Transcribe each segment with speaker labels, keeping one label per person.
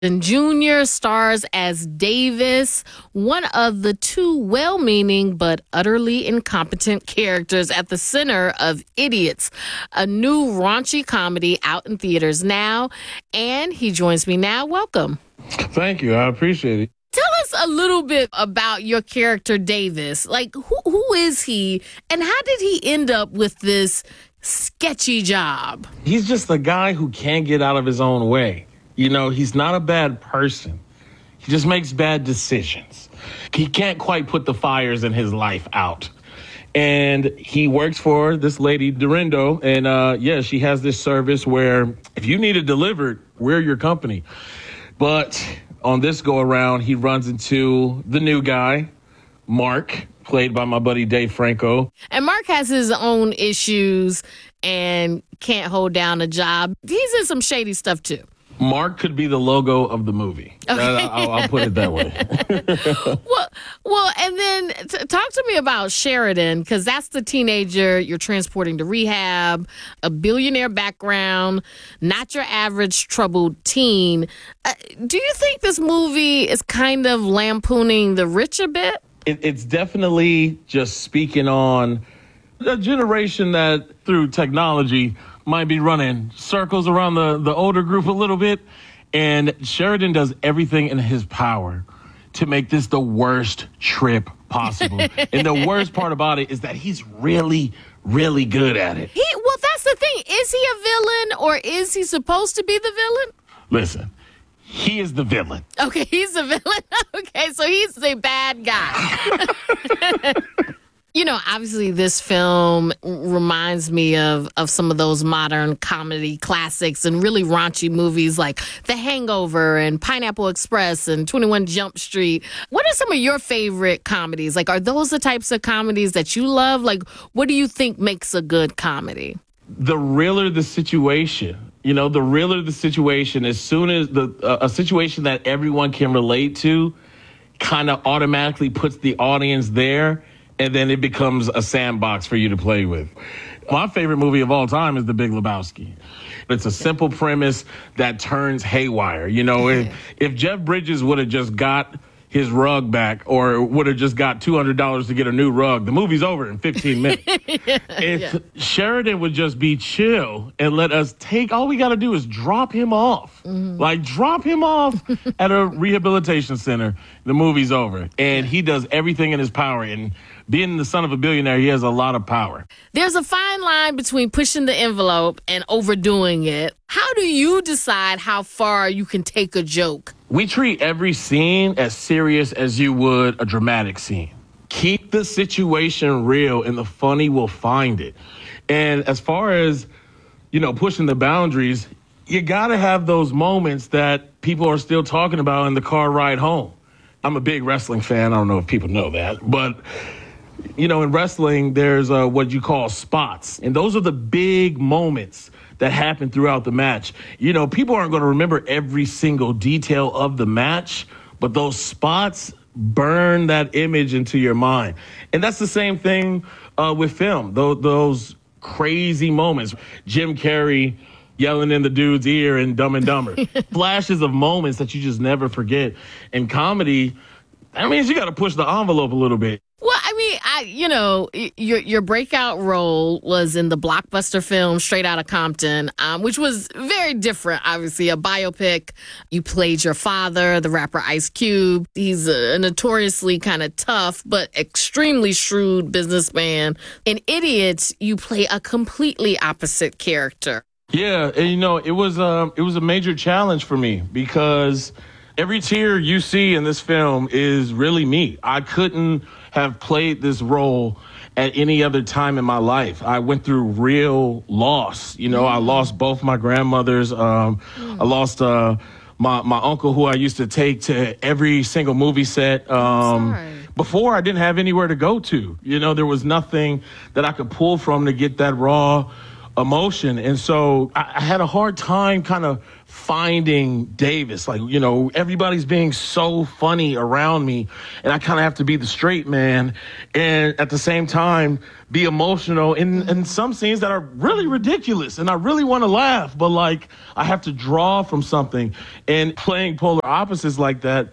Speaker 1: And Jr. stars as Davis, one of the two well-meaning but utterly incompetent characters at the center of Idiots, a new raunchy comedy out in theaters now. And he joins me now. Welcome.
Speaker 2: Thank you. I appreciate it.
Speaker 1: Tell us a little bit about your character, Davis. Like, who is he, and how did he end up with this sketchy job?
Speaker 2: He's just a guy who can't get out of his own way. You know, he's not a bad person. He just makes bad decisions. He can't quite put the fires in his life out. And he works for this lady, Dorindo, and she has this service where if you need it delivered, we're your company. But on this go-around, he runs into the new guy, Mark, played by my buddy Dave Franco.
Speaker 1: And Mark has his own issues and can't hold down a job. He's in some shady stuff, too.
Speaker 2: Mark could be the logo of the movie. Okay. I'll put it that way.
Speaker 1: well, and then talk to me about Sheridan, because that's the teenager you're transporting to rehab, a billionaire background, not your average troubled teen. Do you think this movie is kind of lampooning the rich a bit?
Speaker 2: It's definitely just speaking on a generation that, through technology, might be running circles around the older group a little bit. And Sheridan does everything in his power to make this the worst trip possible. And the worst part about it is that he's really, really good at it.
Speaker 1: Well, that's the thing. Is he a villain, or is he supposed to be the villain?
Speaker 2: Listen, he is the villain.
Speaker 1: Okay, he's the villain. Okay, so he's the bad guy. You know, obviously this film reminds me of some of those modern comedy classics and really raunchy movies like The Hangover and Pineapple Express and 21 Jump Street. What are some of your favorite comedies? Like, are those the types of comedies that you love? Like, what do you think makes a good comedy?
Speaker 2: The realer the situation, as soon as a situation that everyone can relate to kind of automatically puts the audience there. And then it becomes a sandbox for you to play with. My favorite movie of all time is The Big Lebowski. It's a simple premise that turns haywire. You know, if Jeff Bridges would have just got his rug back or would have just got $200 to get a new rug, the movie's over in 15 minutes. If Sheridan would just be chill and let us all we got to do is drop him off. Like, drop him off at a rehabilitation center, the movie's over. And he does everything in his power. And being the son of a billionaire, he has a lot of power.
Speaker 1: There's a fine line between pushing the envelope and overdoing it. How do you decide how far you can take a joke?
Speaker 2: We treat every scene as serious as you would a dramatic scene. Keep the situation real and the funny will find it. And as far as, pushing the boundaries, you got to have those moments that people are still talking about in the car ride home. I'm a big wrestling fan. I don't know if people know that, but in wrestling, there's what you call spots. And those are the big moments that happen throughout the match. People aren't going to remember every single detail of the match, but those spots burn that image into your mind. And that's the same thing with film. Those crazy moments. Jim Carrey yelling in the dude's ear in Dumb and Dumber. Flashes of moments that you just never forget. And comedy, that means you got to push the envelope a little bit.
Speaker 1: Well, I mean, your breakout role was in the blockbuster film Straight Outta Compton, which was very different, obviously, a biopic. You played your father, the rapper Ice Cube. He's a notoriously kind of tough but extremely shrewd businessman. In Idiots, you play a completely opposite character.
Speaker 2: Yeah, and it was a major challenge for me because every tear you see in this film is really me. I couldn't have played this role at any other time in my life. I went through real loss. I lost both my grandmothers. I lost my uncle, who I used to take to every single movie set. Before, I didn't have anywhere to go to. There was nothing that I could pull from to get that raw emotion. And so I had a hard time kind of finding Davis. Like, everybody's being so funny around me, and I kind of have to be the straight man and at the same time be emotional in some scenes that are really ridiculous, and I really want to laugh, but like I have to draw from something. And playing polar opposites like that,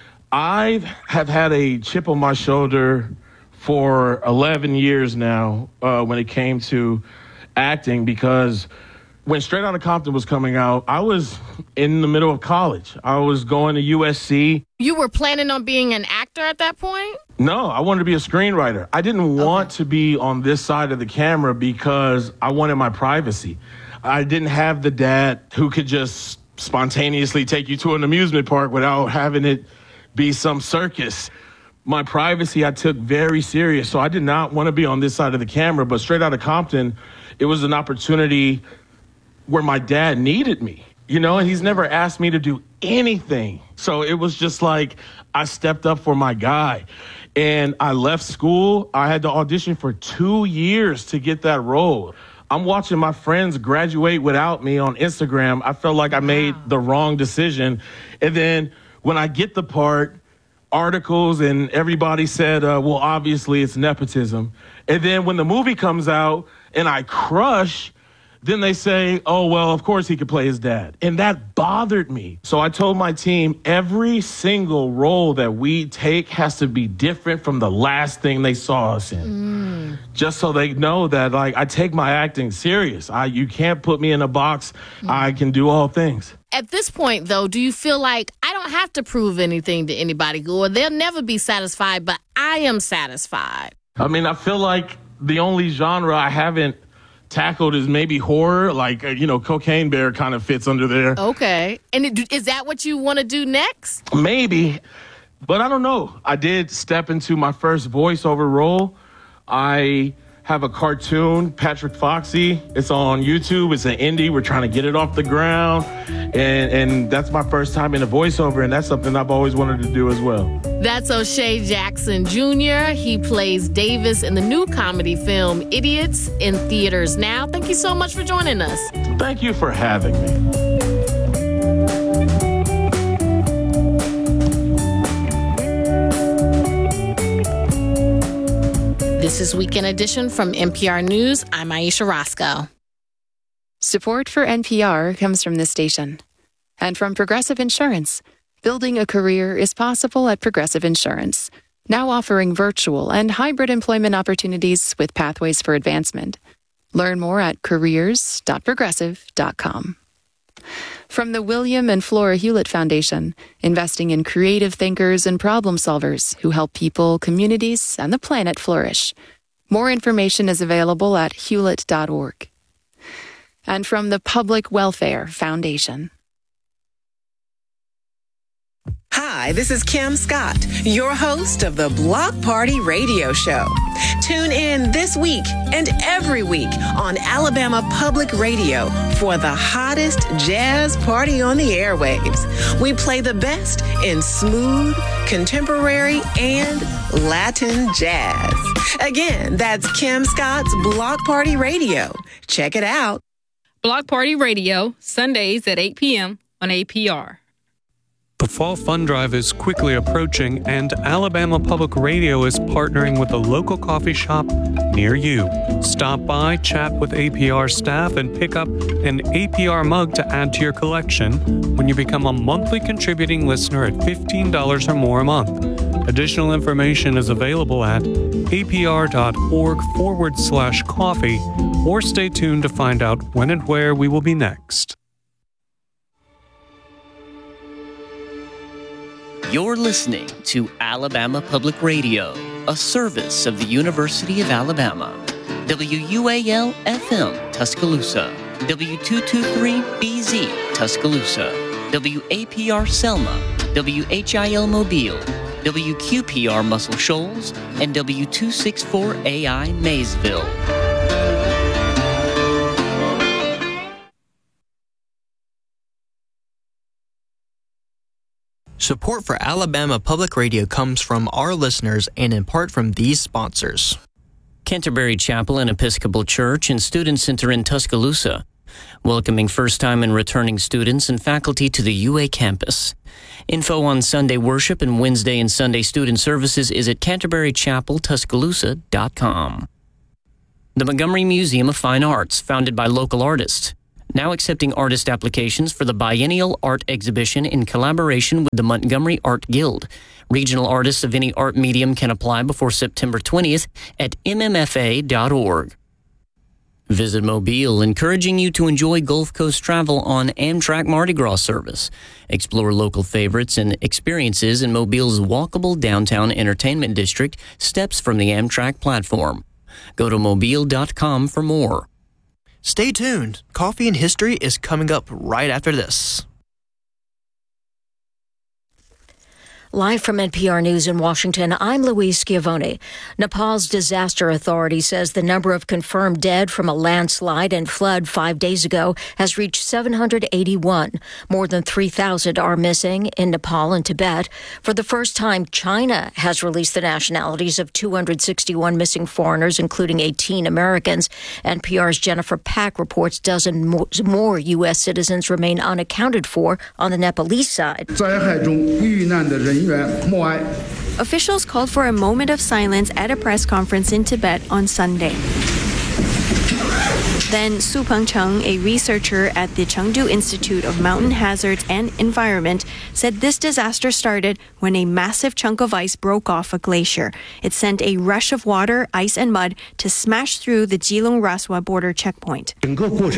Speaker 2: I have had a chip on my shoulder for 11 years now when it came to acting, because when Straight Outta Compton was coming out, I was in the middle of college. I was going to USC.
Speaker 1: You were planning on being an actor at that point?
Speaker 2: No, I wanted to be a screenwriter. I didn't want to be on this side of the camera because I wanted my privacy. I didn't have the dad who could just spontaneously take you to an amusement park without having it be some circus. My privacy I took very serious, so I did not want to be on this side of the camera. But Straight Outta Compton, it was an opportunity where my dad needed me, and he's never asked me to do anything. So it was just like I stepped up for my guy. And I left school. I had to audition for 2 years to get that role. I'm watching my friends graduate without me on Instagram. I felt like I made the wrong decision. And then when I get the part, articles and everybody said, well, obviously it's nepotism. And then when the movie comes out and I crush, then they say, oh, well, of course he could play his dad. And that bothered me. So I told my team, every single role that we take has to be different from the last thing they saw us in. Just so they know that, like, I take my acting serious. You can't put me in a box. I can do all things.
Speaker 1: At this point, though, do you feel like I don't have to prove anything to anybody, or they'll never be satisfied, but I am satisfied?
Speaker 2: I mean, I feel like the only genre I haven't tackled is maybe horror, like, Cocaine Bear kind of fits under there.
Speaker 1: Okay. And is that what you want to do next?
Speaker 2: Maybe, but I don't know. I did step into my first voiceover role. I have a cartoon, Patrick Foxy. It's on YouTube. It's an indie. We're trying to get it off the ground. And that's my first time in a voiceover, and that's something I've always wanted to do as well.
Speaker 1: That's O'Shea Jackson Jr. He plays Davis in the new comedy film Idiots, in theaters now. Thank you so much for joining us.
Speaker 2: Thank you for having me.
Speaker 1: This is Weekend Edition from NPR News. I'm Aisha Roscoe.
Speaker 3: Support for NPR comes from this station and from Progressive Insurance. Building a career is possible at Progressive Insurance, now offering virtual and hybrid employment opportunities with pathways for advancement. Learn more at careers.progressive.com. From the William and Flora Hewlett Foundation, investing in creative thinkers and problem solvers who help people, communities, and the planet flourish. More information is available at hewlett.org. And from the Public Welfare Foundation.
Speaker 4: Hi, this is Kim Scott, your host of the Block Party Radio Show. Tune in this week and every week on Alabama Public Radio for the hottest jazz party on the airwaves. We play the best in smooth, contemporary, and Latin jazz. Again, that's Kim Scott's Block Party Radio. Check it out.
Speaker 5: Block Party Radio, Sundays at 8 p.m. on APR.
Speaker 6: The Fall Fund Drive is quickly approaching, and Alabama Public Radio is partnering with a local coffee shop near you. Stop by, chat with APR staff, and pick up an APR mug to add to your collection when you become a monthly contributing listener at $15 or more a month. Additional information is available at apr.org/coffee, or stay tuned to find out when and where we will be next.
Speaker 7: You're listening to Alabama Public Radio, a service of the University of Alabama. WUAL-FM, Tuscaloosa. W223BZ, Tuscaloosa. WAPR Selma. WHIL Mobile. WQPR Muscle Shoals. And W264AI Maysville.
Speaker 8: Support for Alabama Public Radio comes from our listeners and in part from these sponsors.
Speaker 7: Canterbury Chapel and Episcopal Church and Student Center in Tuscaloosa, welcoming first-time and returning students and faculty to the UA campus. Info on Sunday worship and Wednesday and Sunday student services is at CanterburyChapelTuscaloosa.com. The Montgomery Museum of Fine Arts, founded by local artists, now accepting artist applications for the biennial art exhibition in collaboration with the Montgomery Art Guild. Regional artists of any art medium can apply before September 20th at mmfa.org. Visit Mobile, encouraging you to enjoy Gulf Coast travel on Amtrak Mardi Gras service. Explore local favorites and experiences in Mobile's walkable downtown entertainment district, steps from the Amtrak platform. Go to mobile.com for more.
Speaker 8: Stay tuned. Coffee and History is coming up right after this.
Speaker 9: Live from NPR News in Washington, I'm Louise Schiavone. Nepal's disaster authority says the number of confirmed dead from a landslide and flood 5 days ago has reached 781. More than 3,000 are missing in Nepal and Tibet. For the first time, China has released the nationalities of 261 missing foreigners, including 18 Americans. NPR's Jennifer Pack reports dozens more U.S. citizens remain unaccounted for on the Nepalese side.
Speaker 10: Officials called for a moment of silence at a press conference in Tibet on Sunday. Then Su Pengcheng, a researcher at the Chengdu Institute of Mountain Hazards and Environment, said this disaster started when a massive chunk of ice broke off a glacier. It sent a rush of water, ice, and mud to smash through the Jilong-Raswa border checkpoint. The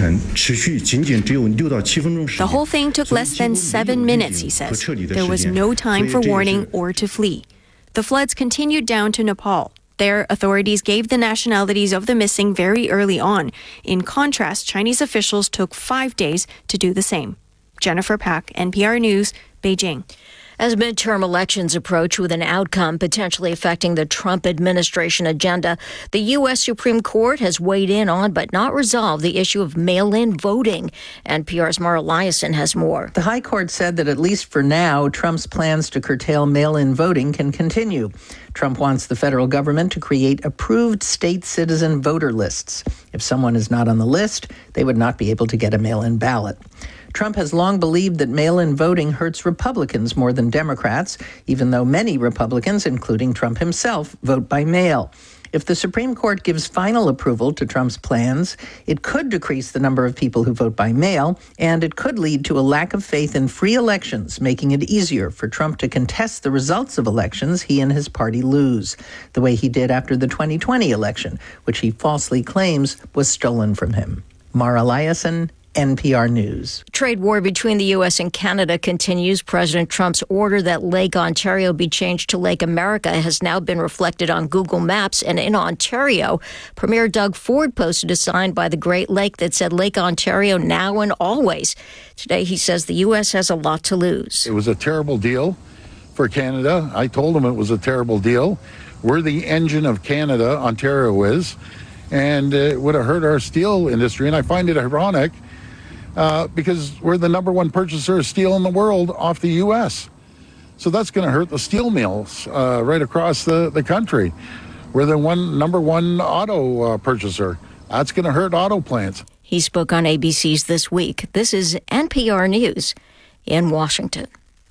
Speaker 10: whole thing took less than 7 minutes, he says. There was no time for warning or to flee. The floods continued down to Nepal. There, authorities gave the nationalities of the missing very early on. In contrast, Chinese officials took 5 days to do the same. Jennifer Pack, NPR News, Beijing.
Speaker 9: As midterm elections approach with an outcome potentially affecting the Trump administration agenda, the U.S. Supreme Court has weighed in on but not resolved the issue of mail-in voting. NPR's Mara Liasson has more.
Speaker 11: The High Court said that at least for now, Trump's plans to curtail mail-in voting can continue. Trump wants the federal government to create approved state citizen voter lists. If someone is not on the list, they would not be able to get a mail-in ballot. Trump has long believed that mail-in voting hurts Republicans more than Democrats, even though many Republicans, including Trump himself, vote by mail. If the Supreme Court gives final approval to Trump's plans, it could decrease the number of people who vote by mail, and it could lead to a lack of faith in free elections, making it easier for Trump to contest the results of elections he and his party lose, the way he did after the 2020 election, which he falsely claims was stolen from him. Mara Liasson, NPR News.
Speaker 9: Trade war between the U.S. and Canada continues. President Trump's order that Lake Ontario be changed to Lake America has now been reflected on Google Maps. And in Ontario, Premier Doug Ford posted a sign by the Great Lake that said Lake Ontario now and always. Today, he says the U.S. has a lot to lose.
Speaker 12: It was a terrible deal for Canada. I told him it was a terrible deal. We're the engine of Canada, Ontario is, and it would have hurt our steel industry. And I find it ironic because we're the number one purchaser of steel in the world off the U.S. So that's going to hurt the steel mills right across the country. We're the number one auto purchaser. That's going to hurt auto plants.
Speaker 9: He spoke on ABC's This Week. This is NPR News in Washington.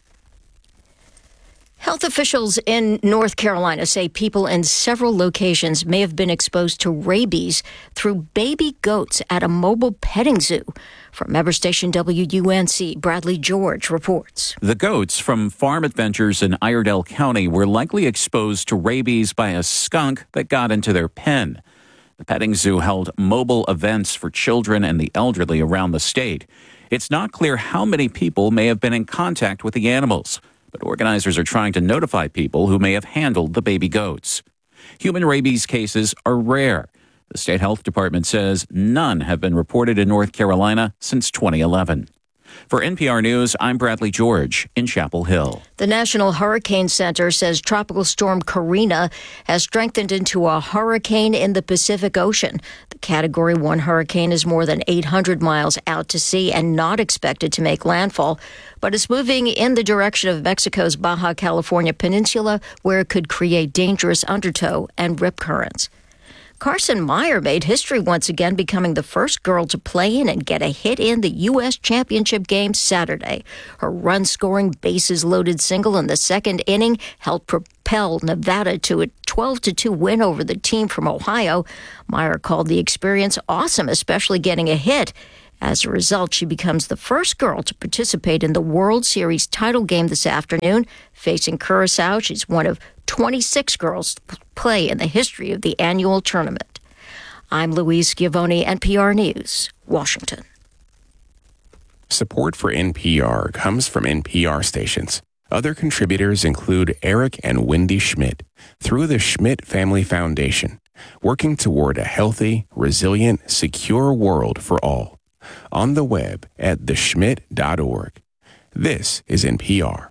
Speaker 9: Health officials in North Carolina say people in several locations may have been exposed to rabies through baby goats at a mobile petting zoo. From member station WUNC, Bradley George reports.
Speaker 13: The goats from Farm Adventures in Iredell County were likely exposed to rabies by a skunk that got into their pen. The petting zoo held mobile events for children and the elderly around the state. It's not clear how many people may have been in contact with the animals, but organizers are trying to notify people who may have handled the baby goats. Human rabies cases are rare. The state health department says none have been reported in North Carolina since 2011. For NPR News, I'm Bradley George in Chapel Hill.
Speaker 9: The National Hurricane Center says Tropical Storm Karina has strengthened into a hurricane in the Pacific Ocean. The Category 1 hurricane is more than 800 miles out to sea and not expected to make landfall, but it's moving in the direction of Mexico's Baja California Peninsula, where it could create dangerous undertow and rip currents. Carson Meyer made history once again, becoming the first girl to play in and get a hit in the U.S. Championship game Saturday. Her run-scoring, bases-loaded single in the second inning helped propel Nevada to a 12-2 win over the team from Ohio. Meyer called the experience awesome, especially getting a hit. As a result, she becomes the first girl to participate in the World Series title game this afternoon. Facing Curacao, she's one of 26 girls to play in the history of the annual tournament. I'm Louise Schiavone, NPR News, Washington.
Speaker 14: Support for NPR comes from NPR stations. Other contributors include Eric and Wendy Schmidt through the Schmidt Family Foundation, working toward a healthy, resilient, secure world for all. On the web at theschmidt.org. This is NPR.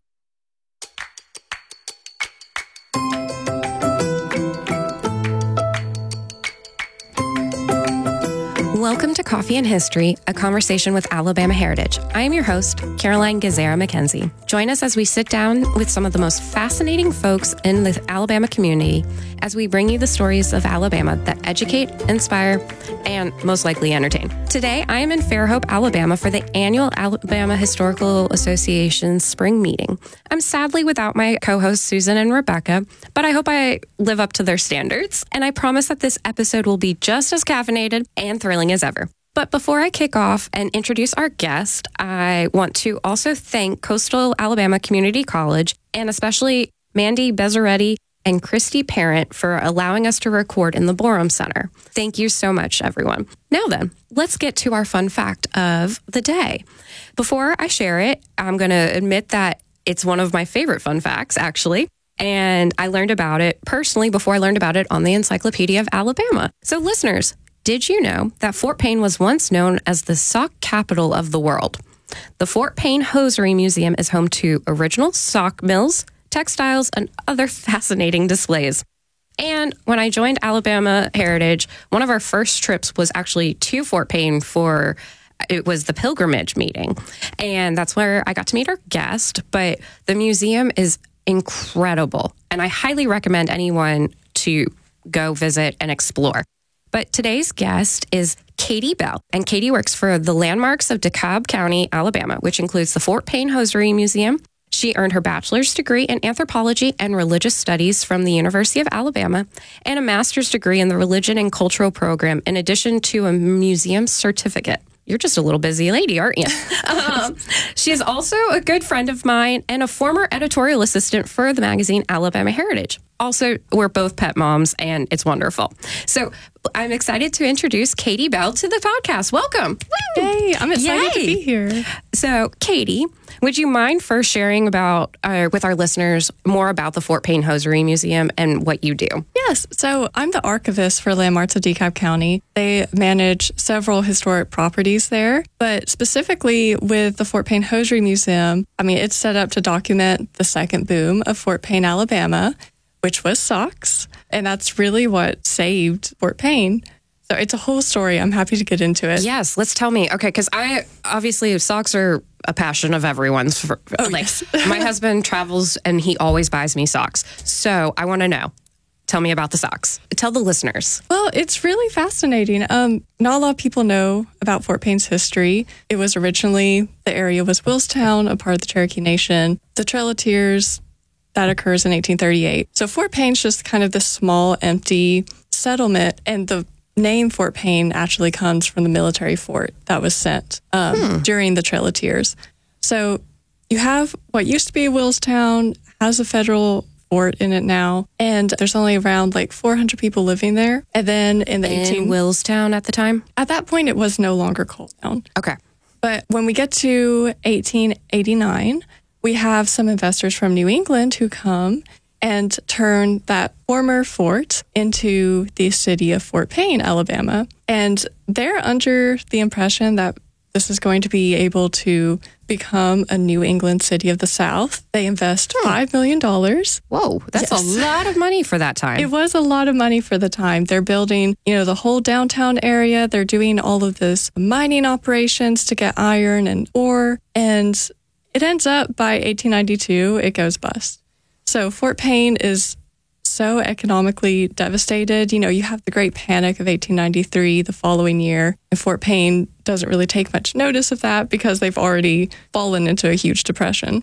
Speaker 15: Welcome to Coffee and History, a conversation with Alabama Heritage. I am your host, Caroline Gazera McKenzie. Join us as we sit down with some of the most fascinating folks in the Alabama community as we bring you the stories of Alabama that educate, inspire, and most likely entertain. Today, I am in Fairhope, Alabama for the annual Alabama Historical Association spring meeting. I'm sadly without my co-hosts Susan and Rebecca, but I hope I live up to their standards, and I promise that this episode will be just as caffeinated and thrilling as ever. But before I kick off and introduce our guest, I want to also thank Coastal Alabama Community College and especially Mandy Bezzaretti and Christy Parent for allowing us to record in the Borum Center. Thank you so much, everyone. Now then, let's get to our fun fact of the day. Before I share it, I'm going to admit that it's one of my favorite fun facts, actually. And I learned about it personally before I learned about it on the Encyclopedia of Alabama. So listeners, did you know that Fort Payne was once known as the sock capital of the world? The Fort Payne Hosiery Museum is home to original sock mills, textiles, and other fascinating displays. And when I joined Alabama Heritage, one of our first trips was actually to Fort Payne it was the pilgrimage meeting. And that's where I got to meet our guest. But the museum is incredible. And I highly recommend anyone to go visit and explore. But today's guest is Katie Bell, and Katie works for the Landmarks of DeKalb County, Alabama, which includes the Fort Payne Hosiery Museum. She earned her bachelor's degree in anthropology and religious studies from the University of Alabama and a master's degree in the religion and cultural program, in addition to a museum certificate. You're just a little busy lady, aren't you? She is also a good friend of mine and a former editorial assistant for the magazine Alabama Heritage. Also, we're both pet moms, and it's wonderful. So I'm excited to introduce Katie Bell to the podcast. Welcome.
Speaker 16: Woo! Hey, I'm excited to be here.
Speaker 15: So, Katie, would you mind first sharing about with our listeners more about the Fort Payne Hosiery Museum and what you do?
Speaker 16: Yes. So I'm the archivist for Landmarks of DeKalb County. They manage several historic properties there, but specifically with the Fort Payne Hosiery Museum, it's set up to document the second boom of Fort Payne, Alabama, which was socks. And that's really what saved Fort Payne. So it's a whole story. I'm happy to get into it.
Speaker 15: Yes, let's tell me. Okay, because obviously socks are a passion of everyone's. Yes. My husband travels and he always buys me socks. So I want to know. Tell me about the socks. Tell the listeners.
Speaker 16: Well, it's really fascinating. Not a lot of people know about Fort Payne's history. It was originally, the area was Willstown, a part of the Cherokee Nation. The Trail of Tears, that occurs in 1838. So Fort Payne's just kind of this small, empty settlement. And the name Fort Payne actually comes from the military fort that was sent during the Trail of Tears. So you have what used to be Willstown, has a federal fort in it now, and there's only around 400 people living there. And then in
Speaker 15: Willstown at the time?
Speaker 16: At that point, it was no longer Coal Town.
Speaker 15: Okay.
Speaker 16: But when we get to 1889, we have some investors from New England who come and turn that former fort into the city of Fort Payne, Alabama. And they're under the impression that this is going to be able to become a New England city of the South. They invest $5 million.
Speaker 15: Whoa, that's a lot of money for that time.
Speaker 16: It was a lot of money for the time. They're building, the whole downtown area. They're doing all of this mining operations to get iron and ore. And it ends up by 1892, it goes bust. So Fort Payne is so economically devastated. You know, you have the Great Panic of 1893 the following year, and Fort Payne doesn't really take much notice of that because they've already fallen into a huge depression.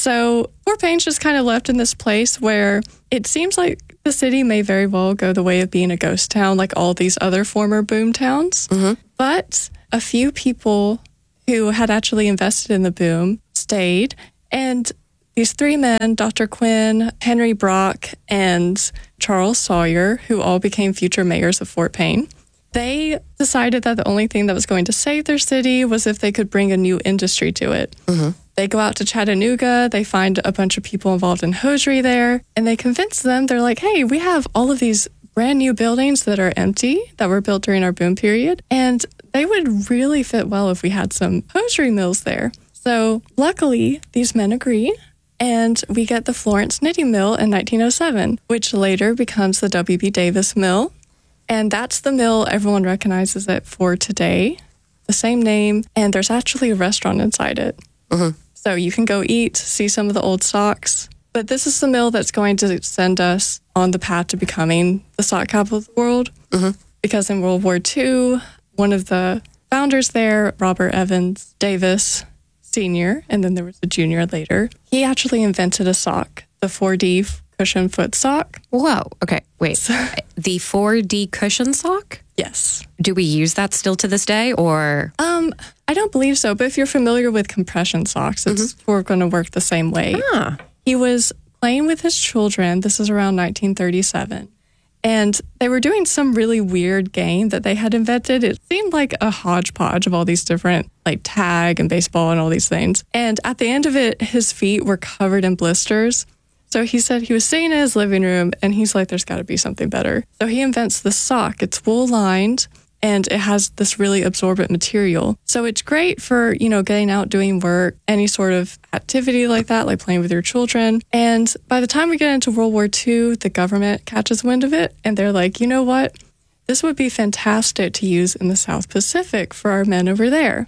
Speaker 16: So Fort Payne's just kind of left in this place where it seems like the city may very well go the way of being a ghost town like all these other former boom towns. But a few people who had actually invested in the boom stayed, and these three men, Dr. Quinn, Henry Brock, and Charles Sawyer, who all became future mayors of Fort Payne, they decided that the only thing that was going to save their city was if they could bring a new industry to it. They go out to Chattanooga, they find a bunch of people involved in hosiery there, and they convince them, they're like, hey, we have all of these brand new buildings that are empty, that were built during our boom period, and they would really fit well if we had some hosiery mills there. So luckily, these men agree, and we get the Florence Knitting Mill in 1907, which later becomes the W.B. Davis Mill. And that's the mill everyone recognizes it for today, the same name, and there's actually a restaurant inside it. So you can go eat, see some of the old socks. But this is the mill that's going to send us on the path to becoming the sock capital of the world. Because in World War II, one of the founders there, Robert Evans Davis Sr., and then there was a junior later, he actually invented a sock, the 4D cushion foot sock.
Speaker 15: Whoa. Okay. Wait. The 4D cushion sock?
Speaker 16: Yes.
Speaker 15: Do we use that still to this day, or?
Speaker 16: I don't believe so, but if you're familiar with compression socks, it's going to work the same way. He was playing with his children. This is around 1937. And they were doing some really weird game that they had invented. It seemed like a hodgepodge of all these different, like tag and baseball and all these things. And at the end of it, his feet were covered in blisters. So he said he was sitting in his living room and he's like, there's got to be something better. So he invents this sock. It's wool lined and it has this really absorbent material. So it's great for, you know, getting out, doing work, any sort of activity like that, like playing with your children. And by the time we get into World War II, the government catches wind of it and they're like, you know what? This would be fantastic to use in the South Pacific for our men over there.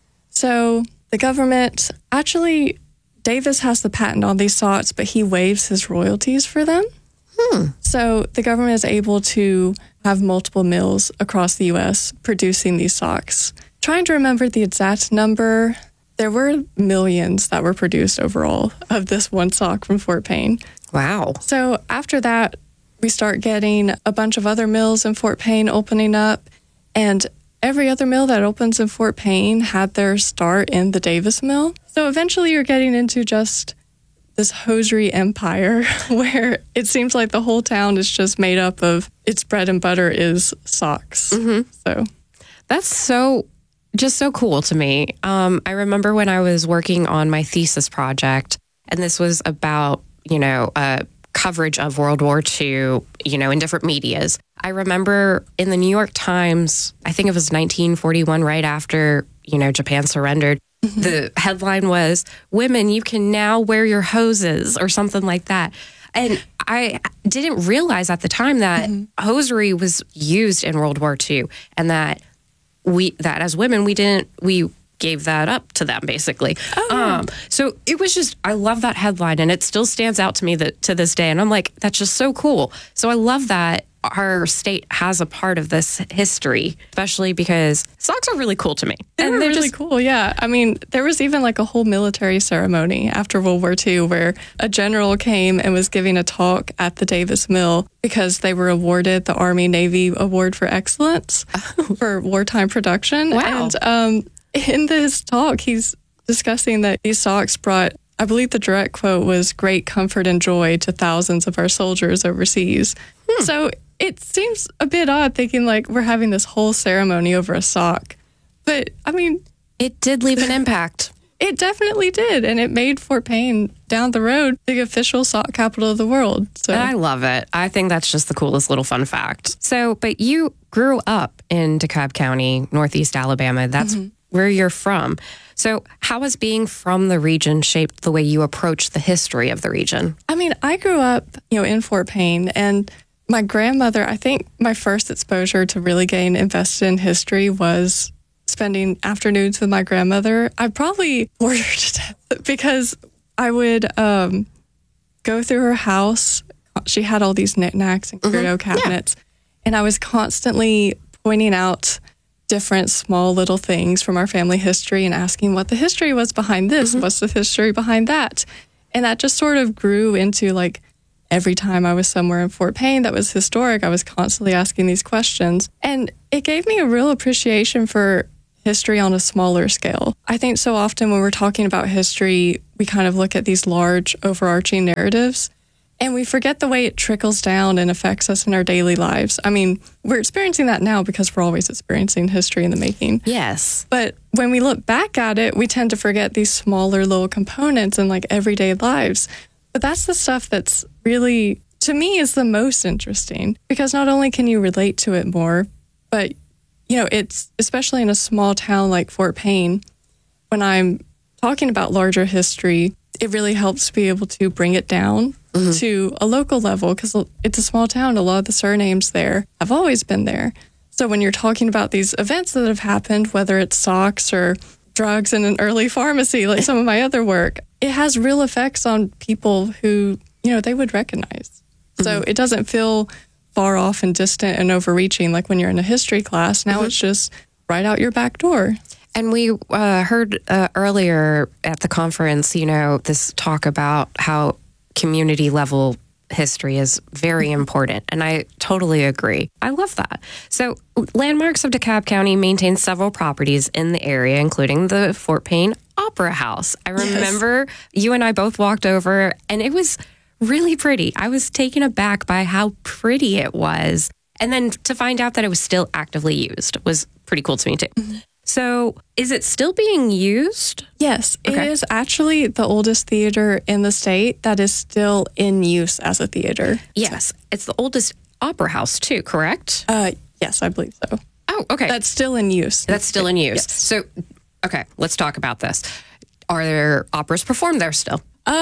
Speaker 16: So the government actually, Davis has the patent on these socks, but he waives his royalties for them. So the government is able to have multiple mills across the U.S. producing these socks. Trying to remember the exact number, there were millions that were produced overall of this one sock from Fort Payne.
Speaker 15: Wow.
Speaker 16: So after that, we start getting a bunch of other mills in Fort Payne opening up, and every other mill that opens in Fort Payne had their start in the Davis Mill. So eventually you're getting into just this hosiery empire where it seems like the whole town is just made up of its bread and butter is socks. So
Speaker 15: that's just so cool to me. I remember when I was working on my thesis project, and this was about, you know, coverage of World War II, you know, in different medias. I remember in the New York Times, I think it was 1941, right after, you know, Japan surrendered, the headline was, "Women, you can now wear your hoses," or something like that. And I didn't realize at the time that hosiery was used in World War II, and that as women, we gave that up to them, basically. So it was just, I love that headline, and it still stands out to me to this day. And I'm like, that's just so cool. So I love that our state has a part of this history, especially because socks are really cool to me.
Speaker 16: They're really cool, yeah. I mean, there was even like a whole military ceremony after World War II where a general came and was giving a talk at the Davis Mill because they were awarded the Army-Navy Award for Excellence for wartime production.
Speaker 15: Wow.
Speaker 16: And in this talk, he's discussing that these socks brought, I believe the direct quote was, great comfort and joy to thousands of our soldiers overseas. So it seems a bit odd thinking like we're having this whole ceremony over a sock. But, I mean,
Speaker 15: it did leave an impact.
Speaker 16: It definitely did. And it made Fort Payne down the road the official sock capital of the world. So
Speaker 15: And I love it. I think that's just the coolest little fun fact. So, but you grew up in DeKalb County, Northeast Alabama. That's where you're from. So how has being from the region shaped the way you approach the history of the region?
Speaker 16: I mean, I grew up, you know, in Fort Payne, and my grandmother, I think my first exposure to really getting invested in history was spending afternoons with my grandmother. I probably bored her to death because I would go through her house she had all these knickknacks and curio cabinets. And I was constantly pointing out different small little things from our family history and asking what the history was behind this. What's the history behind that? And that just sort of grew into like every time I was somewhere in Fort Payne that was historic, I was constantly asking these questions. And it gave me a real appreciation for history on a smaller scale. I think so often when we're talking about history, we kind of look at these large overarching narratives and we forget the way it trickles down and affects us in our daily lives. I mean, we're experiencing that now because we're always experiencing history in the making.
Speaker 15: Yes.
Speaker 16: But when we look back at it, we tend to forget these smaller little components in like everyday lives. But that's the stuff that's really, to me, is the most interesting because not only can you relate to it more, but, you know, it's especially in a small town like Fort Payne, when I'm talking about larger history, it really helps to be able to bring it down to a local level because it's a small town. A lot of the surnames there have always been there. So when you're talking about these events that have happened, whether it's socks or drugs in an early pharmacy, like some of my other work, it has real effects on people who, you know, they would recognize. So it doesn't feel far off and distant and overreaching like when you're in a history class. Now it's just right out your back door.
Speaker 15: And we heard earlier at the conference, you know, this talk about how community level history is very important. And I totally agree. I love that. So Landmarks of DeKalb County maintains several properties in the area, including the Fort Payne Opera House. I remember you and I both walked over and it was really pretty. I was taken aback by how pretty it was. And then to find out that it was still actively used was pretty cool to me too. So is it still being used?
Speaker 16: Yes, it is actually the oldest theater in the state that is still in use as a theater.
Speaker 15: Yes, it's the oldest opera house too, correct?
Speaker 16: Yes, I believe so.
Speaker 15: Oh, okay.
Speaker 16: That's still in use.
Speaker 15: That's still in use.
Speaker 16: Yes.
Speaker 15: So, okay, let's talk about this. Are there operas performed there still?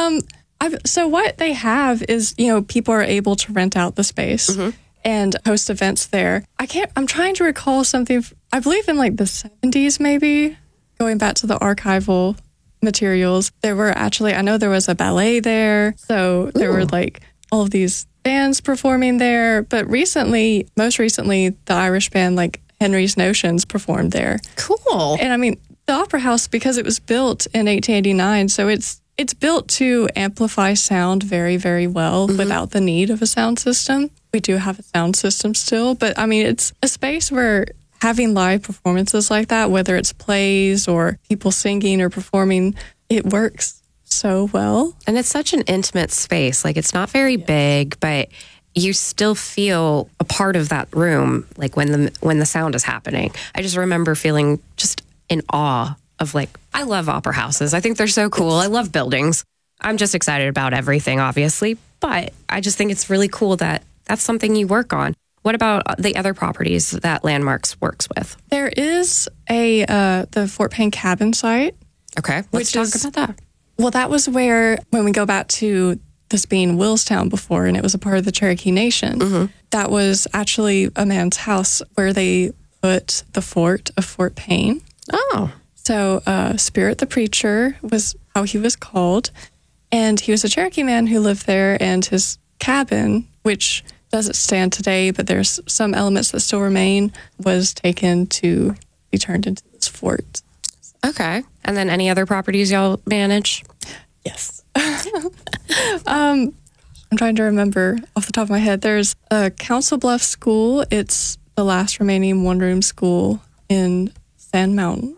Speaker 16: So what they have is, you know, people are able to rent out the space and host events there. I'm trying to recall something, I believe in like the 70s maybe, going back to the archival materials. There were actually, I know there was a ballet there. So there were like all of these bands performing there. But recently, most recently, the Irish band like Henry's Notions performed there.
Speaker 15: Cool.
Speaker 16: And I mean, the Opera House, because it was built in 1889, so it's built to amplify sound very, very well without the need of a sound system. We do have a sound system still, but I mean, it's a space where having live performances like that, whether it's plays or people singing or performing, it works so well.
Speaker 15: And it's such an intimate space. Like, it's not very big, but you still feel a part of that room, like when the sound is happening. I just remember feeling just in awe of, like, I love opera houses. I think they're so cool. I love buildings. I'm just excited about everything, obviously, but I just think it's really cool that that's something you work on. What about the other properties that Landmarks works with?
Speaker 16: There is the Fort Payne cabin site.
Speaker 15: Okay, let's talk about that.
Speaker 16: Well, that was where, when we go back to this being Willstown before, and it was a part of the Cherokee Nation, that was actually a man's house where they put the fort of Fort Payne.
Speaker 15: Oh.
Speaker 16: So Spirit the Preacher was how he was called. And he was a Cherokee man who lived there, and his cabin, which doesn't stand today, but there's some elements that still remain, was taken to be turned into this fort.
Speaker 15: Okay. And then any other properties y'all manage?
Speaker 16: Yes. I'm trying to remember off the top of my head. There's a Council Bluffs School. It's the last remaining one-room school in Sand Mountain.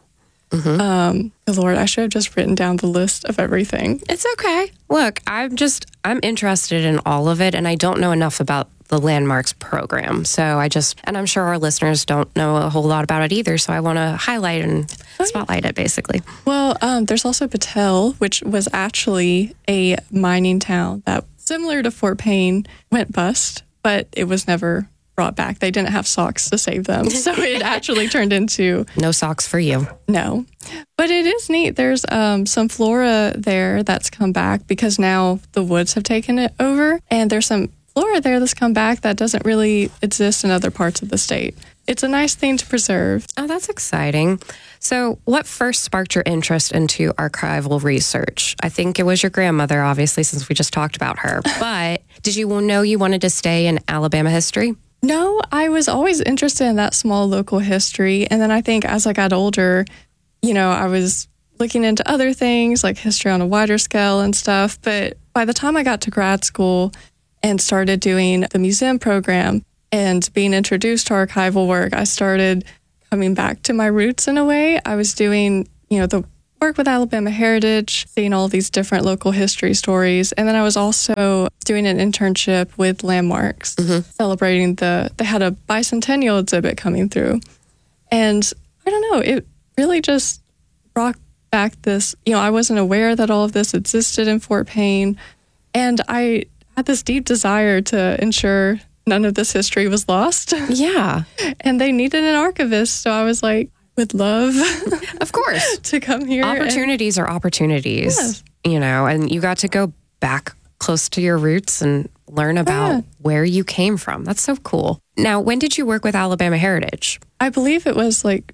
Speaker 16: Lord, I should have just written down the list of everything.
Speaker 15: It's okay. Look, I'm interested in all of it, and I don't know enough about the Landmarks program. So and I'm sure our listeners don't know a whole lot about it either. So I want to highlight and spotlight it, basically.
Speaker 16: Well, there's also Battelle, which was actually a mining town that, similar to Fort Payne, went bust, but it was never brought back. They didn't have socks to save them. So it actually turned into...
Speaker 15: No socks for you.
Speaker 16: No. But it is neat. There's some flora there that's come back because now the woods have taken it over. And there's some flora there that's come back that doesn't really exist in other parts of the state. It's a nice thing to preserve.
Speaker 15: Oh, that's exciting. So what first sparked your interest into archival research? I think it was your grandmother, obviously, since we just talked about her. But Did you know you wanted to stay in Alabama history?
Speaker 16: No, I was always interested in that small local history. And then I think as I got older, I was looking into other things like history on a wider scale and stuff. But by the time I got to grad school and started doing the museum program and being introduced to archival work, I started coming back to my roots in a way. I was doing, the work with Alabama Heritage, seeing all these different local history stories. And then I was also doing an internship with Landmarks, celebrating they had a bicentennial exhibit coming through. And I don't know, it really just brought back this, I wasn't aware that all of this existed in Fort Payne. And I had this deep desire to ensure none of this history was lost.
Speaker 15: Yeah.
Speaker 16: And they needed an archivist. So I was like, would love,
Speaker 15: of course,
Speaker 16: to come here.
Speaker 15: Opportunities are opportunities, and you got to go back close to your roots and learn about where you came from. That's so cool. Now, when did you work with Alabama Heritage?
Speaker 16: I believe it was was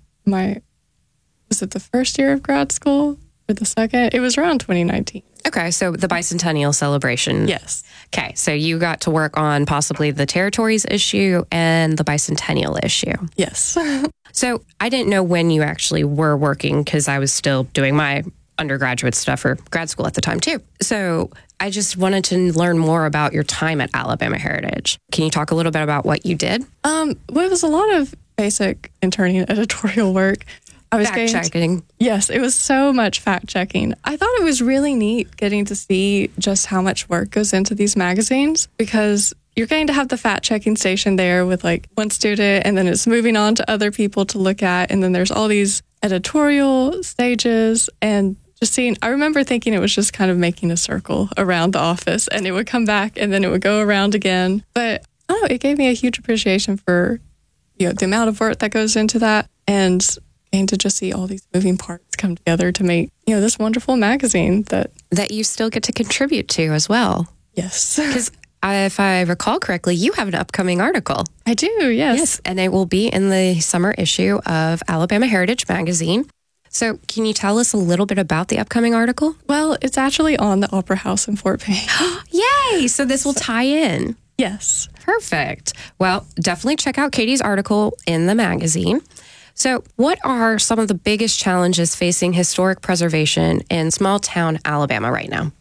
Speaker 16: it the first year of grad school or the second? It was around 2019.
Speaker 15: Okay, so the bicentennial celebration.
Speaker 16: Yes.
Speaker 15: Okay, so you got to work on possibly the territories issue and the bicentennial issue.
Speaker 16: Yes.
Speaker 15: So I didn't know when you actually were working because I was still doing my undergraduate stuff for grad school at the time too. So I just wanted to learn more about your time at Alabama Heritage. Can you talk a little bit about what you did?
Speaker 16: Well, it was a lot of basic interning editorial work. I was
Speaker 15: fact-checking.
Speaker 16: Yes, it was so much fact-checking. I thought it was really neat getting to see just how much work goes into these magazines because you're getting to have the fact-checking station there with one student and then it's moving on to other people to look at. And then there's all these editorial stages and just seeing, I remember thinking it was just kind of making a circle around the office and it would come back and then it would go around again. But I don't know, it gave me a huge appreciation for, the amount of work that goes into that and to just see all these moving parts come together to make, this wonderful magazine that
Speaker 15: you still get to contribute to as well.
Speaker 16: Yes.
Speaker 15: Because if I recall correctly, you have an upcoming article.
Speaker 16: I do, yes.
Speaker 15: Yes, and it will be in the summer issue of Alabama Heritage Magazine. So can you tell us a little bit about the upcoming article?
Speaker 16: Well, it's actually on the Opera House in Fort Payne.
Speaker 15: Yay! So this will tie in.
Speaker 16: Yes.
Speaker 15: Perfect. Well, definitely check out Katie's article in the magazine. So what are some of the biggest challenges facing historic preservation in small town Alabama right now?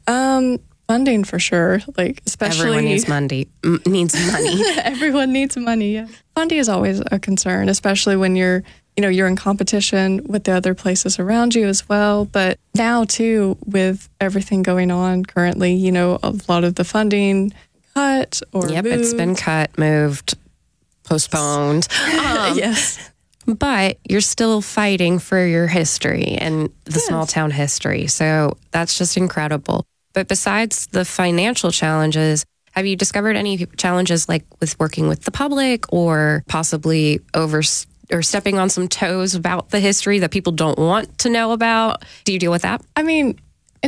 Speaker 16: Funding for sure. Especially
Speaker 15: everyone needs money.
Speaker 16: Everyone needs money. Yeah. Funding is always a concern, especially when you're in competition with the other places around you as well. But now too, with everything going on currently, a lot of the funding cut or moved.
Speaker 15: It's been cut, moved, postponed.
Speaker 16: Yes.
Speaker 15: But you're still fighting for your history and the small town history. So that's just incredible. But besides the financial challenges, have you discovered any challenges with working with the public or possibly stepping on some toes about the history that people don't want to know about? Do you deal with that?
Speaker 16: I mean,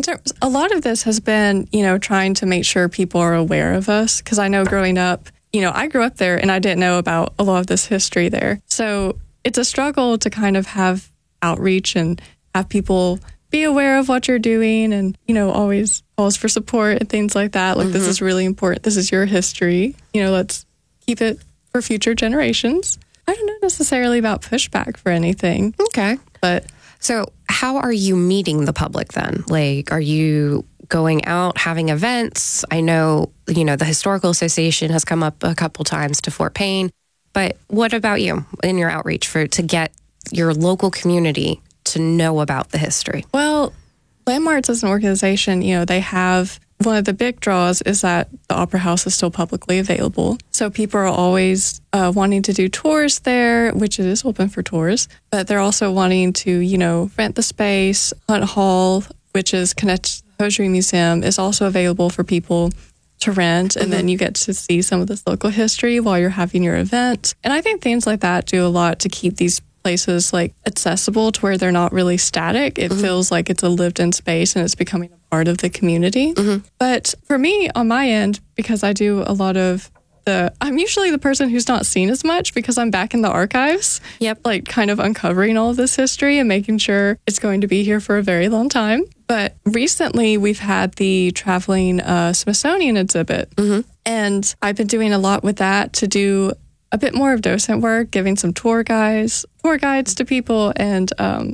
Speaker 16: a lot of this has been, trying to make sure people are aware of us. Because I know growing up, I grew up there and I didn't know about a lot of this history there. So it's a struggle to kind of have outreach and have people be aware of what you're doing and, always calls for support and things like that. This is really important. This is your history. Let's keep it for future generations. I don't know necessarily about pushback for anything.
Speaker 15: Okay.
Speaker 16: But
Speaker 15: so how are you meeting the public then? Are you going out, having events? I know, the Historical Association has come up a couple times to Fort Payne. But what about you in your outreach to get your local community to know about the history?
Speaker 16: Well, Landmarks as an organization, they have one of the big draws is that the Opera House is still publicly available. So people are always wanting to do tours there, which it is open for tours. But they're also wanting to, rent the space. Hunt Hall, which is connected to the Hosiery Museum, is also available for people to rent, and then you get to see some of this local history while you're having your event. And I think things like that do a lot to keep these places accessible to where they're not really static. It feels like it's a lived-in space and it's becoming a part of the community. But for me, on my end, because I do a lot of I'm usually the person who's not seen as much because I'm back in the archives.
Speaker 15: Yep.
Speaker 16: Kind of uncovering all of this history and making sure it's going to be here for a very long time. But recently we've had the traveling Smithsonian exhibit. And I've been doing a lot with that to do a bit more of docent work, giving some tour guides to people. And